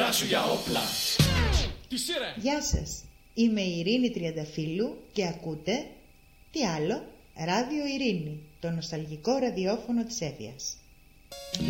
όνειρά σου για όπλα. Γεια σας, είμαι η Ειρήνη Τριανταφύλου και ακούτε τι άλλο, Ράδιο Ειρήνη, το νοσταλγικό ραδιόφωνο της Εύβοιας.